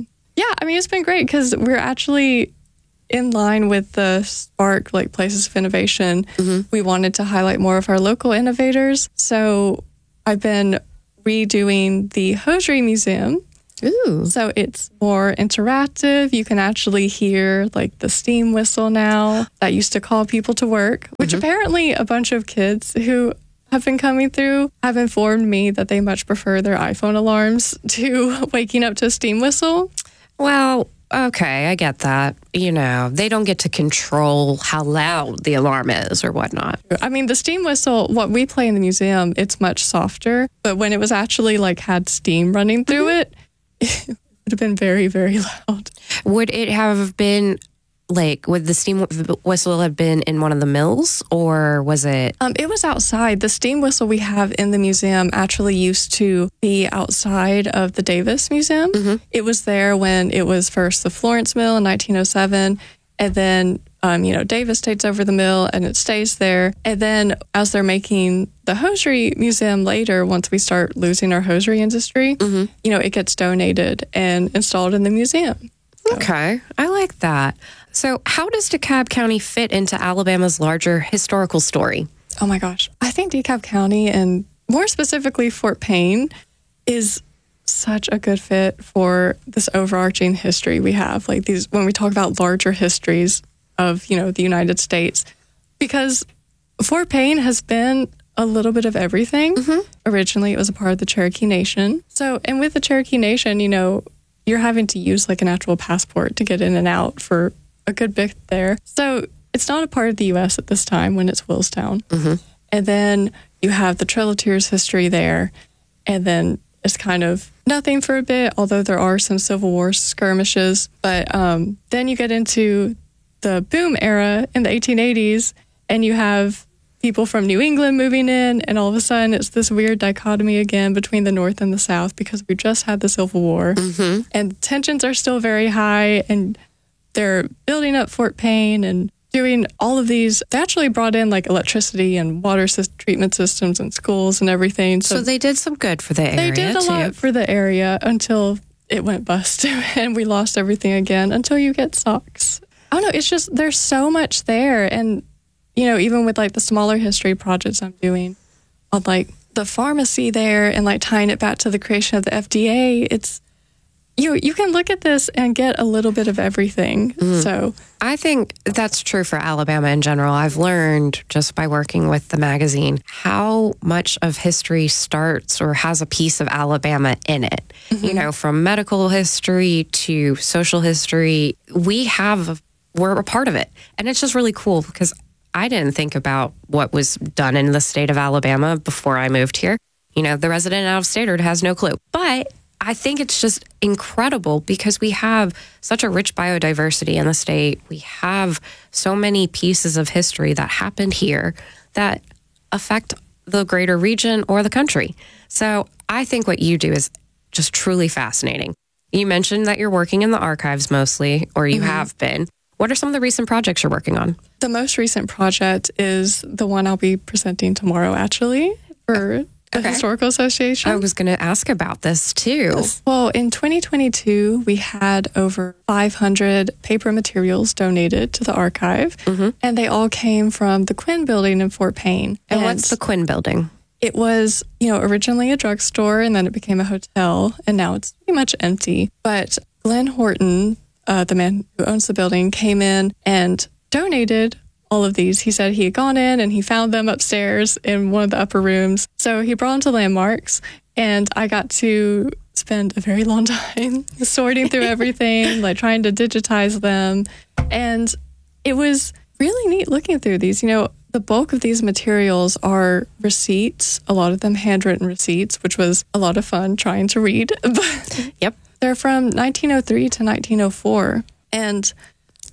Speaker 16: it's been great because we're actually in line with the SPARC, like Places of Innovation. We wanted to highlight more of our local innovators. So I've been redoing the Hosiery Museum.
Speaker 15: Ooh.
Speaker 16: So it's more interactive. You can actually hear like the steam whistle now that used to call people to work, which apparently a bunch of kids who have been coming through have informed me that they much prefer their iPhone alarms to waking up to a steam whistle.
Speaker 15: Well, okay, I get that. You know, they don't get to control how loud the alarm is or whatnot.
Speaker 16: I mean, the steam whistle, what we play in the museum, it's much softer. But when it was actually like had steam running through it would have been very, very loud.
Speaker 15: Would it have been like, would the steam whistle have been in one of the mills or was it?
Speaker 16: It was outside. The steam whistle we have in the museum actually used to be outside of the Davis Museum. It was there when it was first the Florence Mill in 1907. And then, Davis takes over the mill and it stays there. And then as they're making the Hosiery Museum later, once we start losing our hosiery industry, it gets donated and installed in the museum. So.
Speaker 15: Okay, I like that. So how does DeKalb County fit into Alabama's larger historical story?
Speaker 16: Oh my gosh. I think DeKalb County, and more specifically Fort Payne, is such a good fit for this overarching history we have. Like these, when we talk about larger histories of, the United States, because Fort Payne has been a little bit of everything. Originally, it was a part of the Cherokee Nation. So, and with the Cherokee Nation, you're having to use like an actual passport to get in and out for a good bit there. So it's not a part of the U.S. at this time when it's Willstown. And then you have the Trail of Tears history there. And then it's kind of nothing for a bit, although there are some Civil War skirmishes. But then you get into the boom era in the 1880s, and you have people from New England moving in, and all of a sudden it's this weird dichotomy again between the North and the South because we just had the Civil War. And tensions are still very high, and they're building up Fort Payne and doing all of these. They actually brought in like electricity and water treatment systems and schools and everything.
Speaker 15: So they did some good for the area.
Speaker 16: They did a lot for the area until it went bust and we lost everything again until you get Sox. I don't know. It's just, there's so much there. And, even with like the smaller history projects I'm doing on like the pharmacy there and like tying it back to the creation of the FDA, it's, you can look at this and get a little bit of everything. So
Speaker 15: I think that's true for Alabama in general. I've learned just by working with the magazine how much of history starts or has a piece of Alabama in it. From medical history to social history, we're a part of it. And it's just really cool because I didn't think about what was done in the state of Alabama before I moved here. The resident out of stater has no clue. But I think it's just incredible because we have such a rich biodiversity in the state. We have so many pieces of history that happened here that affect the greater region or the country. So I think what you do is just truly fascinating. You mentioned that you're working in the archives mostly, or you have been. What are some of the recent projects you're working on?
Speaker 16: The most recent project is the one I'll be presenting tomorrow, actually, for the Historical Association.
Speaker 15: I was going to ask about this, too.
Speaker 16: Well, in 2022, we had over 500 paper materials donated to the archive, and they all came from the Quinn Building in Fort Payne.
Speaker 15: And what's the Quinn Building?
Speaker 16: It was, originally a drugstore, and then it became a hotel, and now it's pretty much empty. But Glenn Horton, the man who owns the building, came in and donated all of these. He said he had gone in and he found them upstairs in one of the upper rooms. So he brought them to Landmarks, and I got to spend a very long time sorting through everything, like trying to digitize them. And it was really neat looking through these. The bulk of these materials are receipts, a lot of them handwritten receipts, which was a lot of fun trying to read.
Speaker 15: Yep.
Speaker 16: They're from 1903 to 1904. And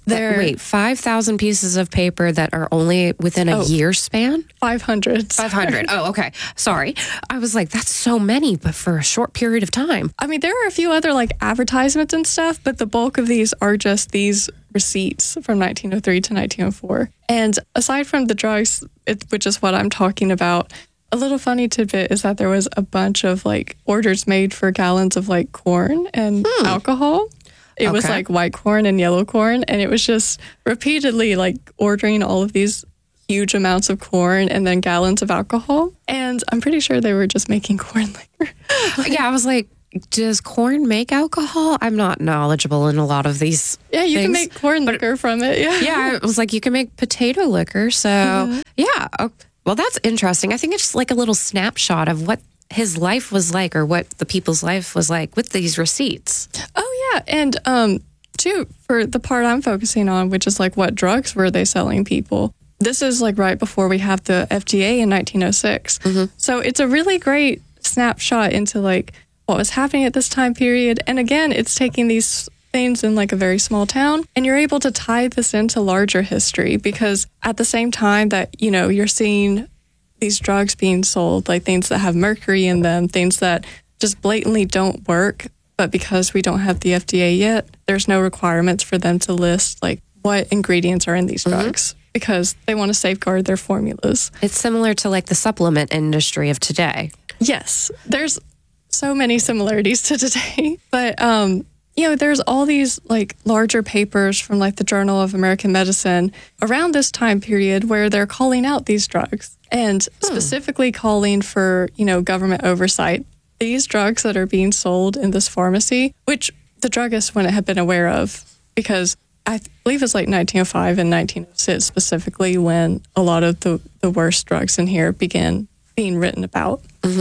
Speaker 15: Wait, 5,000 pieces of paper that are only within a year span?
Speaker 16: 500.
Speaker 15: 500. Oh, okay. Sorry. I was like, that's so many, but for a short period of time.
Speaker 16: I mean, there are a few other like advertisements and stuff, but the bulk of these are just these receipts from 1903 to 1904. And aside from the drugs, which is what I'm talking about, a little funny tidbit is that there was a bunch of like orders made for gallons of like corn and alcohol. It was like white corn and yellow corn. And it was just repeatedly like ordering all of these huge amounts of corn and then gallons of alcohol. And I'm pretty sure they were just making corn liquor.
Speaker 15: Yeah, I was like, does corn make alcohol? I'm not knowledgeable in a lot of these
Speaker 16: you
Speaker 15: things.
Speaker 16: Can make corn liquor from it.
Speaker 15: Yeah, I was like, you can make potato liquor. So, yeah. Well, that's interesting. I think it's like a little snapshot of what his life was like or what the people's life was like with these receipts.
Speaker 16: Oh, yeah. And, too, for the part I'm focusing on, which is like what drugs were they selling people? This is like right before we have the FDA in 1906. So it's a really great snapshot into like what was happening at this time period. And again, it's taking these things in like a very small town and you're able to tie this into larger history because at the same time that, you know, you're seeing these drugs being sold, like things that have mercury in them, things that just blatantly don't work. But because we don't have the FDA yet, there's no requirements for them to list like what ingredients are in these drugs because they want to safeguard their formulas.
Speaker 15: It's similar to like the supplement industry of today.
Speaker 16: Yes, there's so many similarities to today. But, you know, there's all these like larger papers from like the Journal of American Medicine around this time period where they're calling out these drugs and specifically calling for, you know, government oversight. These drugs that are being sold in this pharmacy, which the druggist wouldn't have been aware of because I believe it's like 1905 and 1906 specifically when a lot of the worst drugs in here began being written about.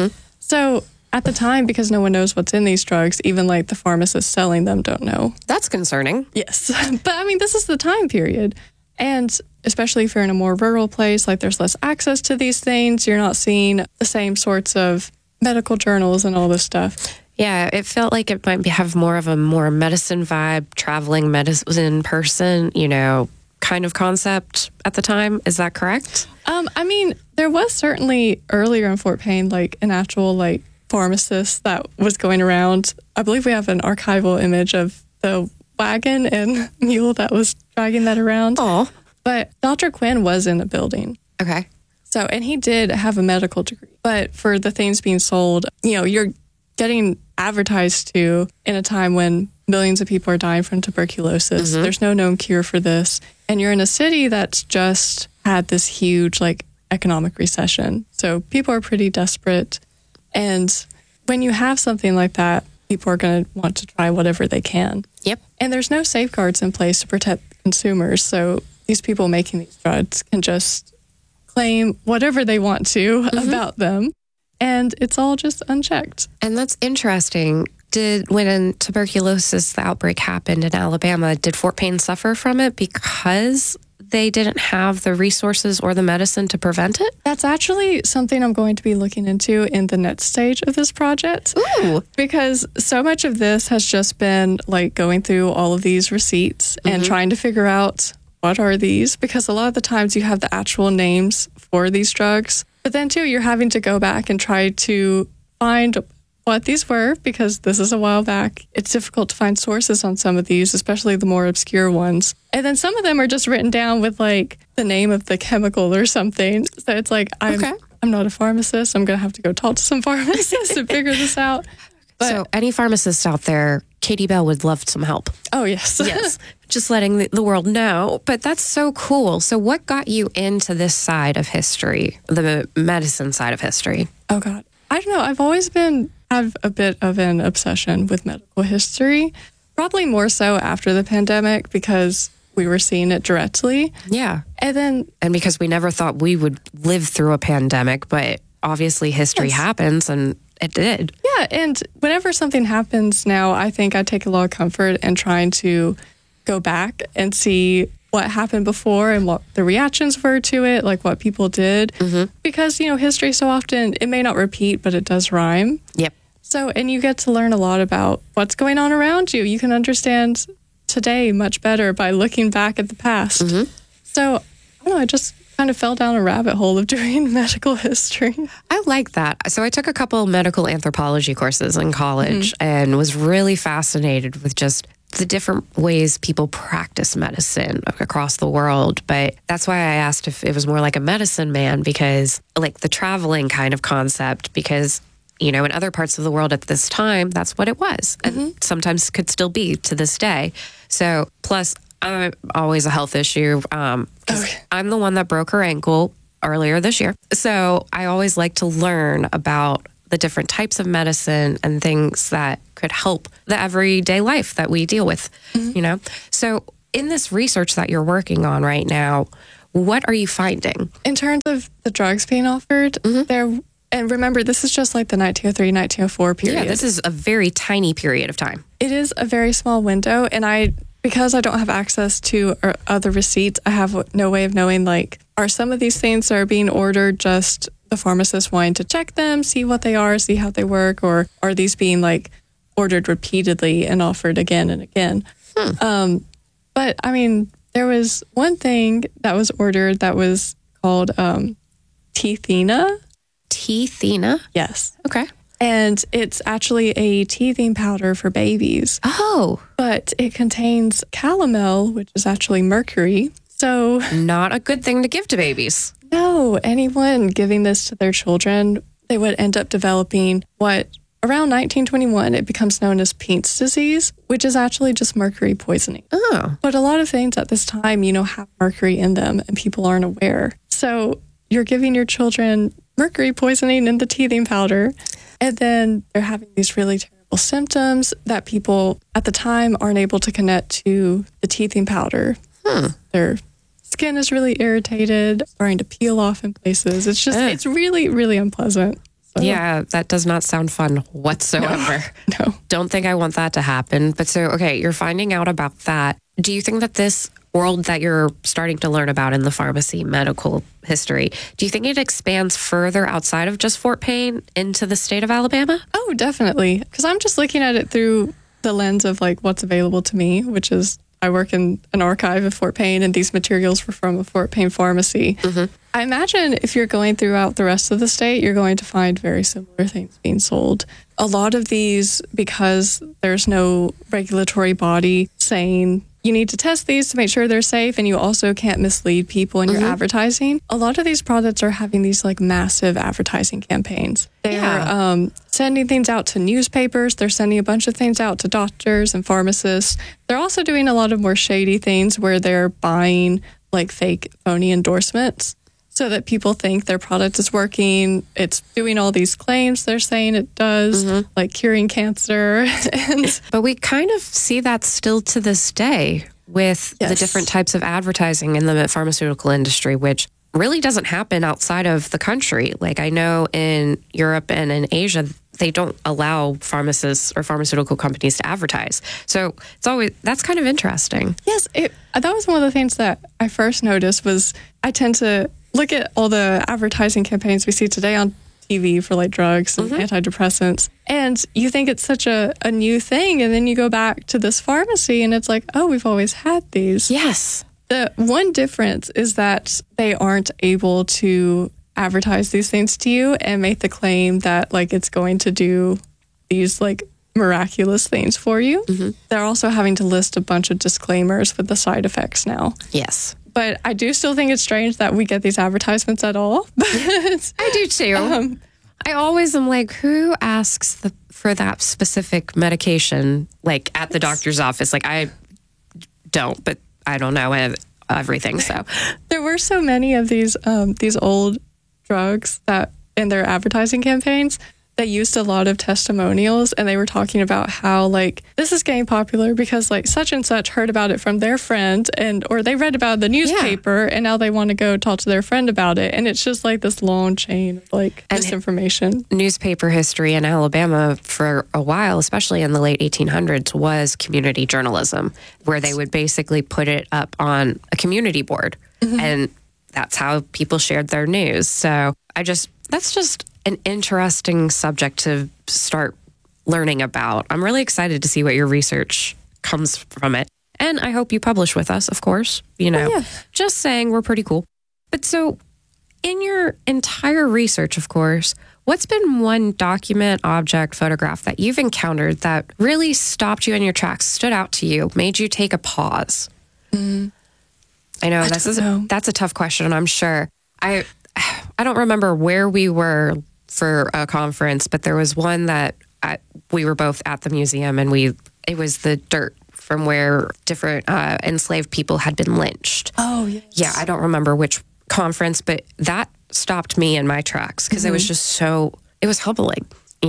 Speaker 16: So at the time, because no one knows what's in these drugs, even like the pharmacists selling them don't know.
Speaker 15: That's concerning.
Speaker 16: Yes. But I mean, this is the time period. And especially if you're in a more rural place, like there's less access to these things, you're not seeing the same sorts of medical journals and all this stuff.
Speaker 15: Yeah, it felt like it might have more of a more medicine vibe, traveling medicine person, you know, kind of concept at the time. Is that correct?
Speaker 16: I mean, there was certainly earlier in Fort Payne, like an actual like pharmacist that was going around. I believe we have an archival image of the wagon and mule that was dragging that around.
Speaker 15: Oh,
Speaker 16: but Dr. Quinn was in the building.
Speaker 15: Okay.
Speaker 16: So, and he did have a medical degree, but for the things being sold, you know, you're getting advertised to in a time when millions of people are dying from tuberculosis. There's no known cure for this. And you're in a city that's just had this huge, like, economic recession. So people are pretty desperate. And when you have something like that, people are going to want to try whatever they can.
Speaker 15: Yep.
Speaker 16: And there's no safeguards in place to protect consumers. So these people making these drugs can just claim whatever they want to about them. And it's all just unchecked.
Speaker 15: And that's interesting. When tuberculosis, the outbreak happened in Alabama, did Fort Payne suffer from it because they didn't have the resources or the medicine to prevent it?
Speaker 16: That's actually something I'm going to be looking into in the next stage of this project.
Speaker 15: Ooh.
Speaker 16: Because so much of this has just been like going through all of these receipts and trying to figure out what are these? Because a lot of the times you have the actual names for these drugs. But then, too, you're having to go back and try to find what these were, because this is a while back. It's difficult to find sources on some of these, especially the more obscure ones. And then some of them are just written down with, like, the name of the chemical or something. So it's like, I'm not a pharmacist. I'm going to have to go talk to some pharmacists to figure this out. But,
Speaker 15: so any pharmacists out there, Katie Bell would love some help.
Speaker 16: Oh, yes.
Speaker 15: Yes. Just letting the world know. But that's so cool. So what got you into this side of history, the medicine side of history?
Speaker 16: Oh, God. I don't know. I've always have a bit of an obsession with medical history, probably more so after the pandemic because we were seeing it directly.
Speaker 15: Yeah.
Speaker 16: And
Speaker 15: because we never thought we would live through a pandemic, but obviously history happens and it did.
Speaker 16: Yeah. And whenever something happens now, I think I take a lot of comfort in trying to go back and see what happened before and what the reactions were to it, like what people did. Because, you know, history so often, it may not repeat, but it does rhyme.
Speaker 15: Yep.
Speaker 16: So, and you get to learn a lot about what's going on around you. You can understand today much better by looking back at the past. So, I don't know, I just kind of fell down a rabbit hole of doing medical history.
Speaker 15: I like that. So I took a couple medical anthropology courses in college and was really fascinated with just the different ways people practice medicine across the world. But that's why I asked if it was more like a medicine man, because like the traveling kind of concept, because, you know, in other parts of the world at this time, that's what it was. And sometimes could still be to this day. So plus I'm always a health issue. I'm the one that broke her ankle earlier this year. So I always like to learn about the different types of medicine and things that could help the everyday life that we deal with, you know? So in this research that you're working on right now, what are you finding?
Speaker 16: In terms of the drugs being offered, and remember, this is just like the 1903, 1904 period.
Speaker 15: Yeah, this is a very tiny period of time.
Speaker 16: It is a very small window, and because I don't have access to other receipts, I have no way of knowing, like, are some of these things that are being ordered just the pharmacist wanting to check them, see what they are, see how they work, or are these being, like, ordered repeatedly and offered again and again? But, I mean, there was one thing that was ordered that was called Teethina.
Speaker 15: Teethina?
Speaker 16: Yes.
Speaker 15: Okay.
Speaker 16: And it's actually a teething powder for babies.
Speaker 15: Oh.
Speaker 16: But it contains calomel, which is actually mercury. So
Speaker 15: not a good thing to give to babies.
Speaker 16: No, anyone giving this to their children, they would end up developing what around 1921, it becomes known as Peint's disease, which is actually just mercury poisoning.
Speaker 15: Oh.
Speaker 16: But a lot of things at this time, you know, have mercury in them and people aren't aware. So you're giving your children mercury poisoning in the teething powder. And then they're having these really terrible symptoms that people at the time aren't able to connect to the teething powder. Their skin is really irritated, starting to peel off in places. It's just, it's really, really unpleasant. So.
Speaker 15: Yeah, that does not sound fun whatsoever.
Speaker 16: No.
Speaker 15: Don't think I want that to happen. But so, okay, you're finding out about that. Do you think that this world that you're starting to learn about in the pharmacy medical history, do you think it expands further outside of just Fort Payne into the state of Alabama?
Speaker 16: Oh, definitely. Because I'm just looking at it through the lens of like what's available to me, which is I work in an archive of Fort Payne and these materials were from a Fort Payne pharmacy. I imagine if you're going throughout the rest of the state, you're going to find very similar things being sold. A lot of these, because there's no regulatory body saying you need to test these to make sure they're safe, and you also can't mislead people in your advertising. A lot of these products are having these like massive advertising campaigns. They're sending things out to newspapers. They're sending a bunch of things out to doctors and pharmacists. They're also doing a lot of more shady things where they're buying like fake, phony endorsements so that people think their product is working. It's doing all these claims they're saying it does, like curing cancer.
Speaker 15: But we kind of see that still to this day with the different types of advertising in the pharmaceutical industry, which really doesn't happen outside of the country. Like I know in Europe and in Asia, they don't allow pharmacists or pharmaceutical companies to advertise. So it's always, that's kind of interesting.
Speaker 16: Yes, that was one of the things that I first noticed was I tend to look at all the advertising campaigns we see today on TV for like drugs and antidepressants. And you think it's such a new thing. And then you go back to this pharmacy and it's like, oh, we've always had these.
Speaker 15: Yes.
Speaker 16: The one difference is that they aren't able to advertise these things to you and make the claim that like it's going to do these like miraculous things for you. They're also having to list a bunch of disclaimers with the side effects now.
Speaker 15: Yes.
Speaker 16: But I do still think it's strange that we get these advertisements at all.
Speaker 15: I do too. I always am like, who asks for that specific medication, like at the doctor's office? Like I don't, but I don't know. I have everything. So
Speaker 16: there were so many of these old drugs that in their advertising campaigns that used a lot of testimonials, and they were talking about how like this is getting popular because like such and such heard about it from their friend or they read about it in the newspaper and now they want to go talk to their friend about it, and it's just like this long chain of like misinformation.
Speaker 15: Newspaper history in Alabama for a while, especially in the late 1800s, was community journalism, where they would basically put it up on a community board and that's how people shared their news. So that's just an interesting subject to start learning about. I'm really excited to see what your research comes from it. And I hope you publish with us, of course. Just saying, we're pretty cool. But so in your entire research, of course, what's been one document, object, photograph that you've encountered that really stopped you in your tracks, stood out to you, made you take a pause? I know that's a tough question, I'm sure. I don't remember where we were for a conference, but there was one that we were both at the museum, and it was the dirt from where different enslaved people had been lynched.
Speaker 16: Oh, yes.
Speaker 15: Yeah, I don't remember which conference, but that stopped me in my tracks because it was just it was humbling,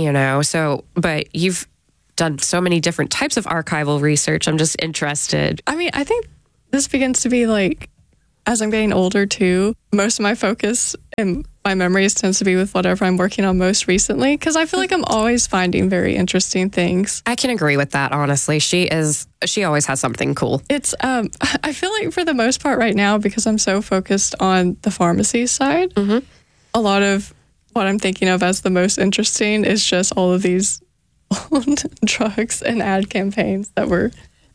Speaker 15: So, but you've done so many different types of archival research. I'm just interested.
Speaker 16: I mean, I think this begins to be like, as I'm getting older too, most of my focus and my memories tends to be with whatever I'm working on most recently, because I feel like I'm always finding very interesting things.
Speaker 15: I can agree with that, honestly. She always has something cool.
Speaker 16: It's, I feel like for the most part right now, because I'm so focused on the pharmacy side, a lot of what I'm thinking of as the most interesting is just all of these old drugs and ad campaigns that were...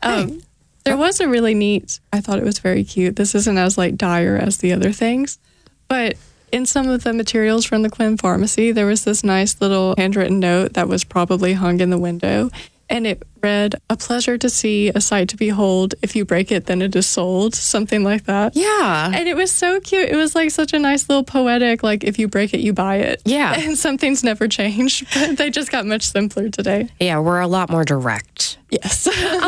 Speaker 16: There was a really neat, I thought it was very cute. This isn't as like dire as the other things, but in some of the materials from the Quinn Pharmacy, there was this nice little handwritten note that was probably hung in the window. And it read, "A pleasure to see, a sight to behold. If you break it, then it is sold." Something like that.
Speaker 15: Yeah.
Speaker 16: And it was so cute. It was like such a nice little poetic, like, if you break it, you buy it.
Speaker 15: Yeah.
Speaker 16: And some things never changed, but they just got much simpler today.
Speaker 15: Yeah, we're a lot more direct.
Speaker 16: Yes.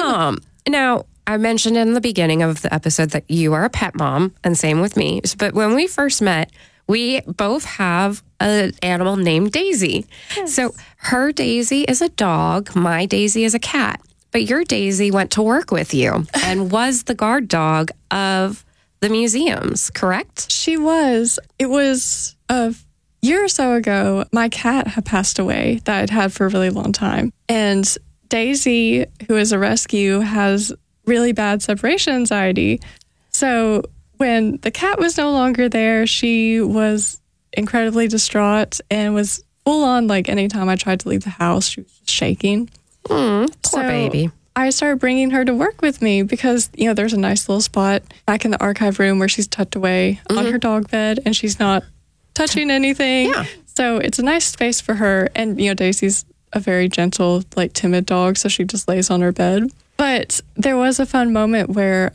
Speaker 15: Now, I mentioned in the beginning of the episode that you are a pet mom, and same with me. But when we first met, we both have an animal named Daisy. Yes. So her Daisy is a dog, my Daisy is a cat. But your Daisy went to work with you and was the guard dog of the museums, correct?
Speaker 16: She was. It was a year or so ago, my cat had passed away that I'd had for a really long time. And Daisy, who is a rescue, has really bad separation anxiety. So when the cat was no longer there, she was incredibly distraught and was full on, like, anytime I tried to leave the house, she was just shaking.
Speaker 15: Poor baby.
Speaker 16: I started bringing her to work with me because, there's a nice little spot back in the archive room where she's tucked away on her dog bed and she's not touching anything.
Speaker 15: Yeah.
Speaker 16: So it's a nice space for her. And, Daisy's a very gentle, like, timid dog, so she just lays on her bed. But there was a fun moment where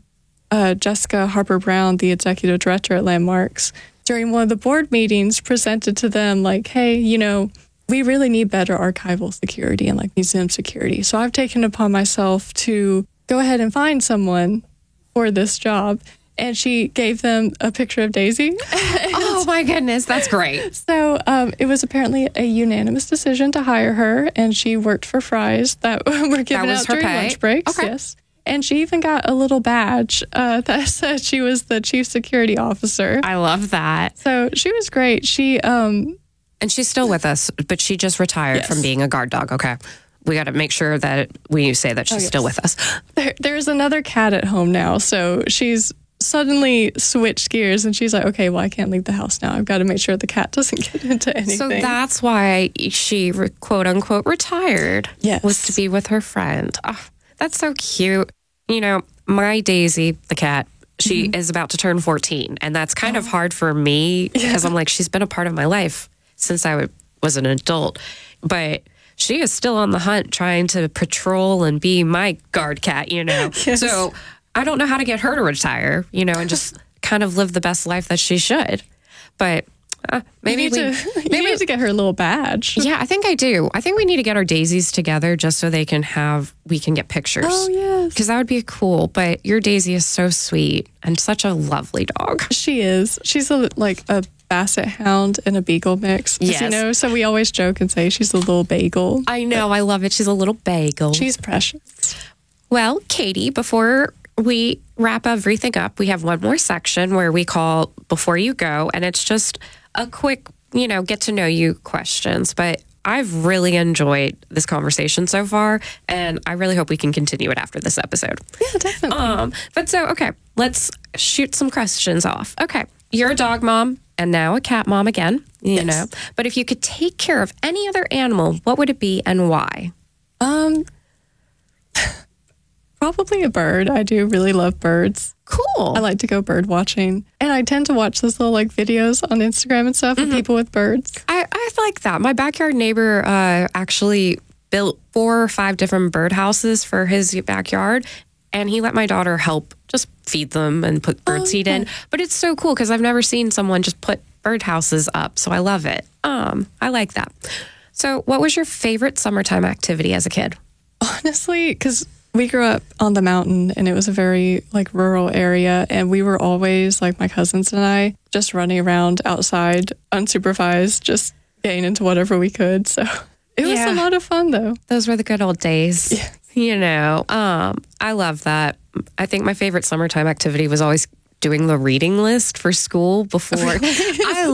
Speaker 16: Jessica Harper Brown, the executive director at Landmarks, during one of the board meetings presented to them like, hey, we really need better archival security and like museum security. So I've taken it upon myself to go ahead and find someone for this job. And she gave them a picture of Daisy.
Speaker 15: Oh my goodness, that's great.
Speaker 16: So it was apparently a unanimous decision to hire her, and she worked for Fry's that were given out during lunch breaks. Okay. Yes. And she even got a little badge that said she was the chief security officer.
Speaker 15: I love that.
Speaker 16: So she was great. She
Speaker 15: and she's still with us, but she just retired from being a guard dog. Okay. We got to make sure that we say that she's still with us.
Speaker 16: There's another cat at home now, so she's suddenly switched gears and she's like, okay, well, I can't leave the house now. I've got to make sure the cat doesn't get into anything.
Speaker 15: So that's why she quote unquote retired.
Speaker 16: Yes.
Speaker 15: Was to be with her friend. Oh, that's so cute. My Daisy, the cat, she is about to turn 14, and that's kind of hard for me because I'm like, she's been a part of my life since I was an adult, but she is still on the hunt trying to patrol and be my guard cat,
Speaker 16: Yes.
Speaker 15: So I don't know how to get her to retire, and just kind of live the best life that she should. But maybe we
Speaker 16: need to get her a little badge.
Speaker 15: Yeah, I think I do. I think we need to get our Daisies together just so we can get pictures.
Speaker 16: Oh, yes.
Speaker 15: Because that would be cool. But your Daisy is so sweet and such a lovely dog.
Speaker 16: She is. She's a basset hound and a beagle mix.
Speaker 15: Yes.
Speaker 16: So we always joke and say she's a little bagel.
Speaker 15: I know. I love it. She's a little bagel.
Speaker 16: She's precious.
Speaker 15: Well, Katie, before we wrap everything up, we have one more section where we call Before You Go, and it's just a quick, get to know you questions. But I've really enjoyed this conversation so far, and I really hope we can continue it after this episode.
Speaker 16: Yeah, definitely.
Speaker 15: But so, okay, let's shoot some questions off. Okay, you're a dog mom and now a cat mom again, you know. But if you could take care of any other animal, what would it be and why?
Speaker 16: Probably a bird. I do really love birds.
Speaker 15: Cool.
Speaker 16: I like to go bird watching. And I tend to watch those little like videos on Instagram and stuff of people with birds.
Speaker 15: I like that. My backyard neighbor actually built 4 or 5 different birdhouses for his backyard. And he let my daughter help just feed them and put bird seed in. But it's so cool because I've never seen someone just put birdhouses up. So I love it. I like that. So what was your favorite summertime activity as a kid?
Speaker 16: Honestly, because we grew up on the mountain and it was a very like rural area. And we were always, like my cousins and I, just running around outside unsupervised, just getting into whatever we could. So it was a lot of fun though.
Speaker 15: Those were the good old days.
Speaker 16: Yeah.
Speaker 15: You know, I love that. I think my favorite summertime activity was always doing the reading list for school before. I